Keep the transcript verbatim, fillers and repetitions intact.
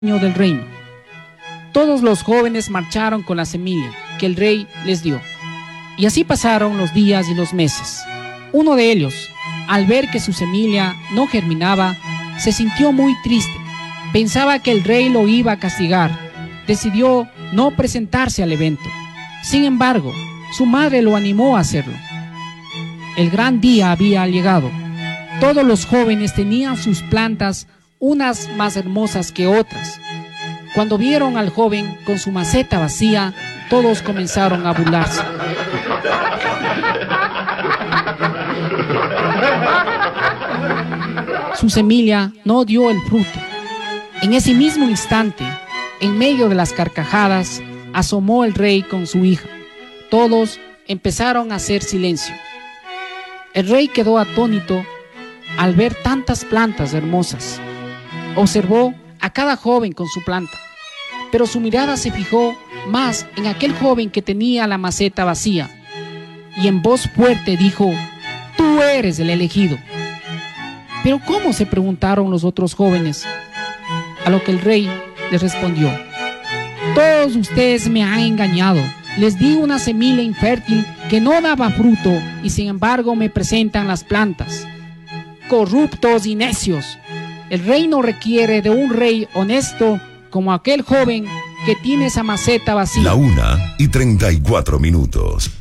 del reino. Todos los jóvenes marcharon con la semilla que el rey les dio. Y así pasaron los días y los meses. Uno de ellos, al ver que su semilla no germinaba, se sintió muy triste. Pensaba que el rey lo iba a castigar. Decidió no presentarse al evento. Sin embargo, su madre lo animó a hacerlo. El gran día había llegado. Todos los jóvenes tenían sus plantas, unas más hermosas que otras. Cuando vieron al joven con su maceta vacía, todos comenzaron a burlarse. Su semilla no dio el fruto. En ese mismo instante, en medio de las carcajadas, asomó el rey con su hija. Todos empezaron a hacer silencio. El rey quedó atónito al ver tantas plantas hermosas. Observó a cada joven con su planta, pero su mirada se fijó más en aquel joven que tenía la maceta vacía, y en voz fuerte dijo: «Tú eres el elegido». «¿Pero cómo?», se preguntaron los otros jóvenes, a lo que el rey les respondió: «Todos ustedes me han engañado. Les di una semilla infértil que no daba fruto y sin embargo me presentan las plantas. Corruptos y necios. El reino requiere de un rey honesto como aquel joven que tiene esa maceta vacía». La una y treinta y cuatro minutos.